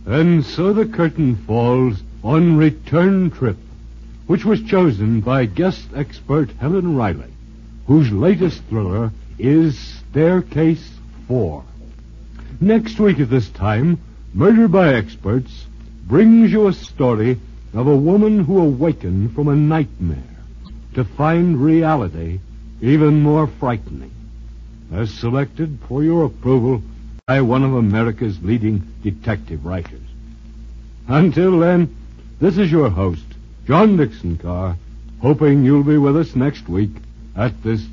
And so the curtain falls on Return Trip, which was chosen by guest expert Helen Riley, whose latest thriller is Staircase 4. Next week at this time, Murder by Experts brings you a story of a woman who awakened from a nightmare to find reality even more frightening, as selected for your approval by one of America's leading detective writers. Until then, this is your host, John Dixon Carr, hoping you'll be with us next week at this